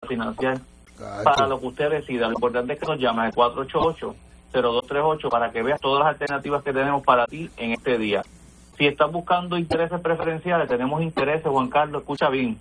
financiar para lo que usted decida. Lo importante es que nos llame al 488-0238 para que veas todas las alternativas que tenemos para ti en este día. Si estás buscando intereses preferenciales, tenemos intereses, Juan Carlos, escucha bien,